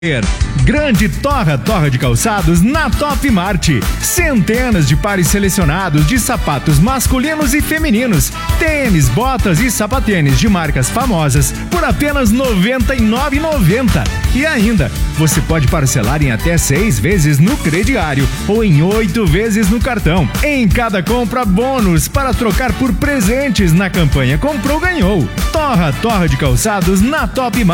Grande torra de calçados na Top Mart. Centenas de pares selecionados de sapatos masculinos e femininos, tênis, botas e sapatênis de marcas famosas por apenas R$ 99,90. E ainda, você pode parcelar em até 6 vezes no crediário ou em 8 vezes no cartão. Em cada compra, bônus para trocar por presentes na campanha Comprou Ganhou. Torra de calçados na Top Mart.